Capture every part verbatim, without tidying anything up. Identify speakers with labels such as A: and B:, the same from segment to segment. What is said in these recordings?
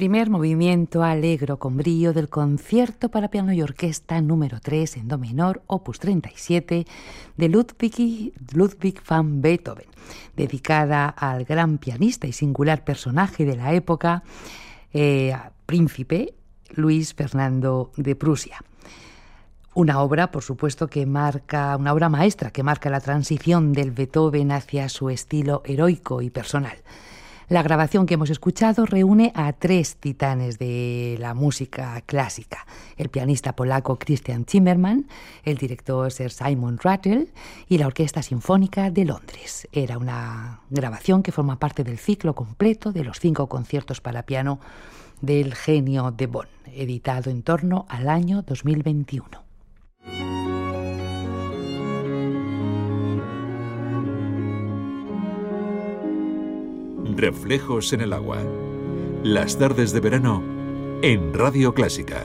A: Primer movimiento alegro con brío del concierto para piano y orquesta número tres en do menor, opus treinta y siete, de Ludwig, Ludwig van Beethoven, dedicada al gran pianista y singular personaje de la época, eh, príncipe Luis Fernando de Prusia. Una obra, por supuesto, que marca, una obra maestra que marca la transición del Beethoven hacia su estilo heroico y personal. La grabación que hemos escuchado reúne a tres titanes de la música clásica: el pianista polaco Christian Zimmermann, el director Sir Simon Rattle y la Orquesta Sinfónica de Londres. Era una grabación que forma parte del ciclo completo de los cinco conciertos para piano del genio de Bonn, editado en torno al año dos mil veintiuno.
B: Reflejos en el agua. Las tardes de verano en Radio Clásica.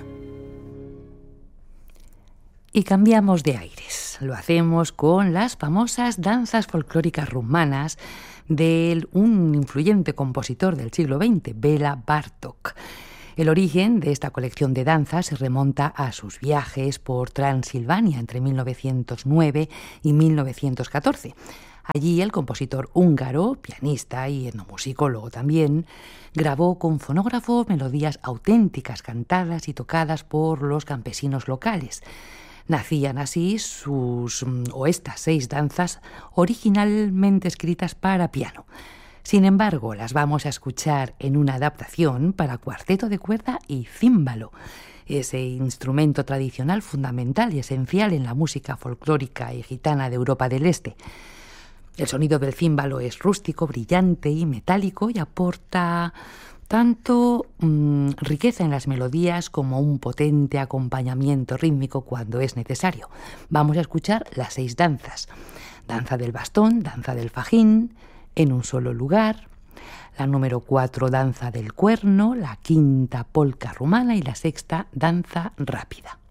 A: Y cambiamos de aires. Lo hacemos con las famosas danzas folclóricas rumanas de un influyente compositor del siglo veinte, Béla Bartók. El origen de esta colección de danzas se remonta a sus viajes por Transilvania entre mil novecientos nueve y mil novecientos catorce. Allí el compositor húngaro, pianista y etnomusicólogo también, grabó con fonógrafo melodías auténticas cantadas y tocadas por los campesinos locales. Nacían así sus o estas seis danzas originalmente escritas para piano. Sin embargo, las vamos a escuchar en una adaptación para cuarteto de cuerda y címbalo, ese instrumento tradicional fundamental y esencial en la música folclórica y gitana de Europa del Este. El sonido del címbalo es rústico, brillante y metálico y aporta tanto mmm, riqueza en las melodías como un potente acompañamiento rítmico cuando es necesario. Vamos a escuchar las seis danzas: danza del bastón, danza del fajín, en un solo lugar, la número cuatro, danza del cuerno, la quinta, polca rumana, y la sexta, danza rápida.